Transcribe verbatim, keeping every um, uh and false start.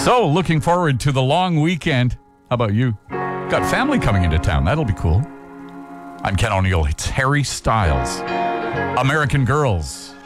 So, looking forward to the long weekend. How about you? Got family coming into town. That'll be cool. I'm Ken O'Neill. It's Harry Styles. American Girls.